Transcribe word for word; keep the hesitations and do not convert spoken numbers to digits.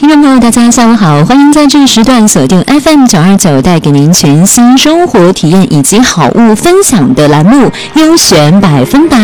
众朋友，大家下午好，欢迎在这个时段锁定 F M 九二九，带给您全新生活体验以及好物分享的栏目优选百分百。